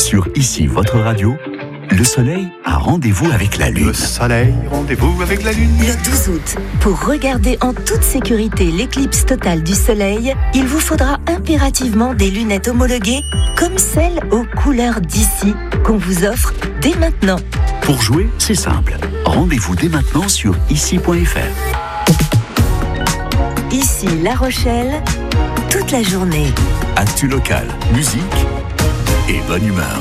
Sur Ici votre radio, le soleil a rendez-vous avec la lune. Le soleil, rendez-vous avec la lune. Le 12 août, pour regarder en toute sécurité l'éclipse totale du soleil, il vous faudra impérativement des lunettes homologuées comme celles aux couleurs d'ici qu'on vous offre dès maintenant. Pour jouer, c'est simple. Rendez-vous dès maintenant sur ici.fr. Ici La Rochelle, toute la journée. Actu locale, musique et bonne humeur.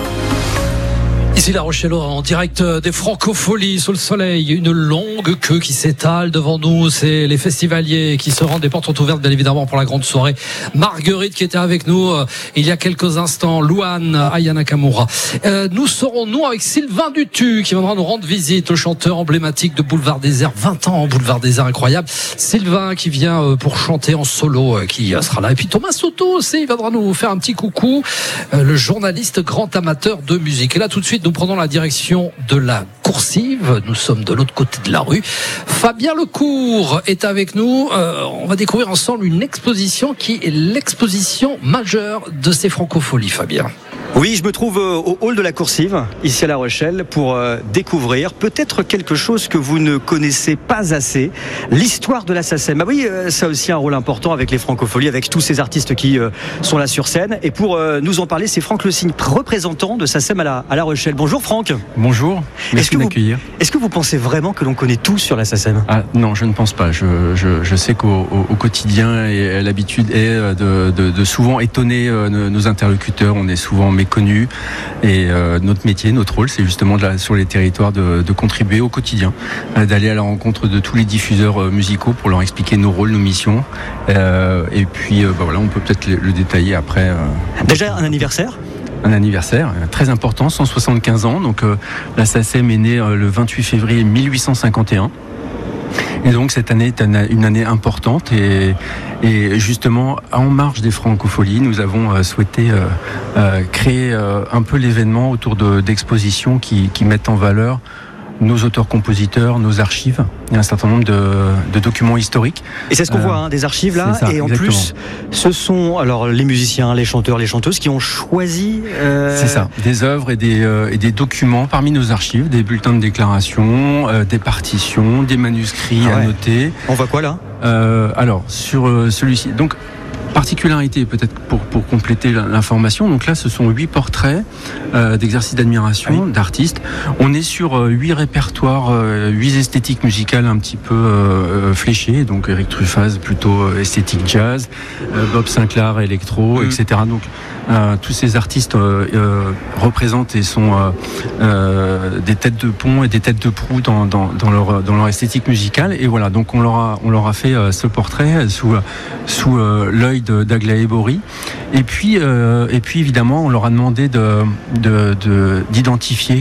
Ici La Rochelle en direct des Francopholies sous le soleil, une longue queue qui s'étale devant nous, c'est les festivaliers qui se rendent, des portes sont ouvertes bien évidemment pour la grande soirée. Marguerite qui était avec nous il y a quelques instants, Louane, Aya Nakamura. Nous serons avec Sylvain Dutu qui viendra nous rendre visite, le chanteur emblématique de Boulevard Désert, 20 ans en Boulevard Désert, incroyable. Sylvain qui vient pour chanter en solo, qui sera là. Et puis Thomas Soto aussi, il viendra nous faire un petit coucou, le journaliste grand amateur de musique. Et là tout de suite, nous prenons la direction de la Coursive. Nous sommes de l'autre côté de la rue. Fabien Lecourt est avec nous. On va découvrir ensemble une exposition qui est l'exposition majeure de ces Francopholies, Fabien. Oui, je me trouve au hall de la Coursive, ici à La Rochelle, pour découvrir peut-être quelque chose que vous ne connaissez pas assez, l'histoire de la SACEM. Ah oui, ça a aussi un rôle important avec les Francopholies, avec tous ces artistes qui sont là sur scène. Et pour nous en parler, c'est Franck Le Signe, représentant de SACEM à La Rochelle. Bonjour Franck. Bonjour, merci de m'accueillir. Est-ce que vous pensez vraiment que l'on connaît tout sur la SACEM ? Non, je ne pense pas. Je sais qu'au quotidien, et l'habitude est de souvent étonner nos interlocuteurs. On est souvent méconnus et notre métier, notre rôle, c'est justement sur les territoires de contribuer au quotidien, d'aller à la rencontre de tous les diffuseurs musicaux pour leur expliquer nos rôles, nos missions. Et puis voilà, on peut peut-être le détailler après. Déjà un anniversaire ? Un anniversaire très important, 175 ans. Donc la SACEM est née le 28 février 1851. Et donc cette année est une année importante et justement en marge des Francopholies, nous avons souhaité créer un peu l'événement autour d'expositions qui mettent en valeur nos auteurs-compositeurs, nos archives. Il y a un certain nombre de documents historiques. Et c'est ce qu'on voit, des archives là. Ça, et en exactement. plus, ce sont alors les musiciens, les chanteurs, les chanteuses qui ont choisi. C'est ça, des œuvres et des documents parmi nos archives, des bulletins de déclaration, des partitions, des manuscrits à noter. On voit quoi là ? Alors sur celui-ci. Donc, particularité peut-être pour compléter l'information, donc là ce sont 8 portraits d'exercices d'admiration d'artistes. On est sur 8 répertoires, 8 esthétiques musicales un petit peu fléchées, donc Eric Truffaz plutôt esthétique jazz, Bob Sinclair électro, etc. Donc tous ces artistes représentent et sont des têtes de pont et des têtes de proue dans leur esthétique musicale. Et voilà, donc on leur a fait ce portrait sous l'œil d'Aglaé Bory. Et puis évidemment, on leur a demandé d'identifier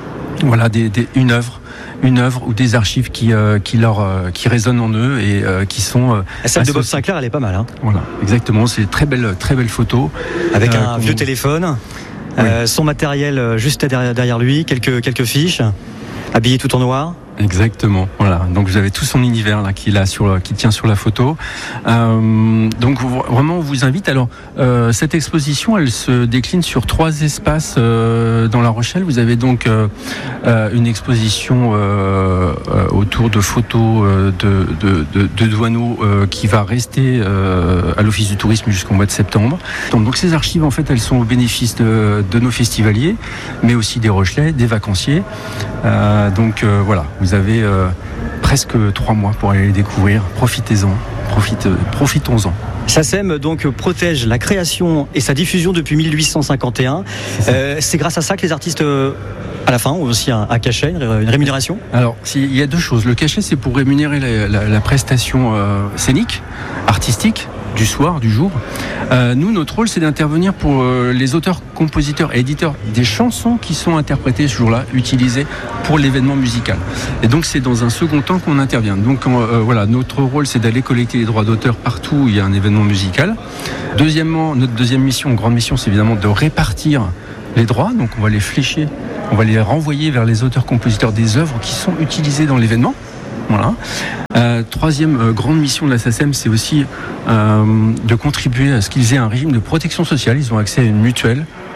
une œuvre ou des archives qui résonnent en eux et qui sont celle de Bob Sinclair, elle est pas mal. Voilà, exactement. C'est une très belle photo avec un vieux téléphone, son matériel juste derrière lui, quelques fiches, habillé tout en noir. Exactement, voilà. Donc vous avez tout son univers là qui tient sur la photo. Donc vraiment on vous invite. Alors cette exposition, elle se décline sur 3 espaces dans La Rochelle. Vous avez donc une exposition autour de photos de douaneaux qui va rester à l'Office du Tourisme jusqu'au mois de septembre. Donc ces archives en fait elles sont au bénéfice de nos festivaliers, mais aussi des Rochelais, des vacanciers. Donc voilà. Vous avez presque 3 mois pour aller les découvrir. Profitons-en. SACEM donc protège la création et sa diffusion depuis 1851. C'est grâce à ça que les artistes, à la fin, ont aussi un cachet, une rémunération ? Alors, il y a 2 choses. Le cachet, c'est pour rémunérer la prestation scénique, artistique, du soir, du jour. Nous, notre rôle, c'est d'intervenir pour les auteurs, compositeurs et éditeurs des chansons qui sont interprétées ce jour-là, utilisées pour l'événement musical. Et donc, c'est dans un second temps qu'on intervient. Donc, voilà, notre rôle, c'est d'aller collecter les droits d'auteur partout où il y a un événement musical. Deuxièmement, notre deuxième mission, grande mission, c'est évidemment de répartir les droits. Donc, on va les flécher, on va les renvoyer vers les auteurs-compositeurs des œuvres qui sont utilisées dans l'événement. Voilà. Troisième grande mission de la SACEM, c'est aussi de contribuer à ce qu'ils aient un régime de protection sociale. Ils ont accès à une mutuelle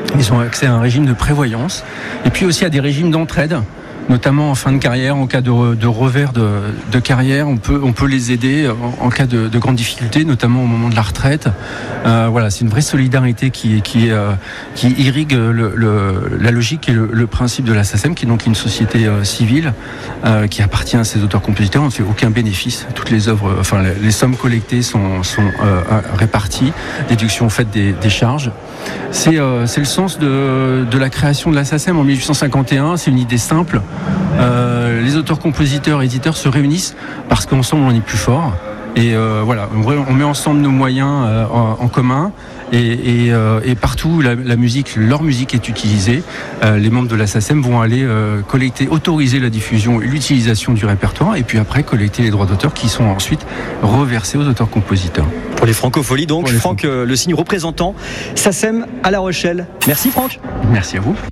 Ils ont accès à un régime de prévoyance et puis aussi à des régimes d'entraide, notamment en fin de carrière, en cas de revers de carrière, on peut les aider en cas de grandes difficultés, notamment au moment de la retraite. Voilà, c'est une vraie solidarité qui irrigue la logique et le principe de la SACEM, qui est donc une société civile qui appartient à ces auteurs-compositeurs. On ne fait aucun bénéfice. Toutes les œuvres, enfin les sommes collectées sont réparties, déduction faite des charges. C'est le sens de la création de la SACEM en 1851. C'est une idée simple. Les auteurs-compositeurs, éditeurs se réunissent parce qu'ensemble on est plus fort. Et voilà, on met ensemble nos moyens en commun. Et partout leur musique est utilisée. Les membres de la SACEM vont aller autoriser la diffusion et l'utilisation du répertoire, et puis après collecter les droits d'auteur qui sont ensuite reversés aux auteurs-compositeurs. Pour les Francopholies, donc, Franck Le Signe, représentant SACEM à La Rochelle. Merci Franck. Merci à vous.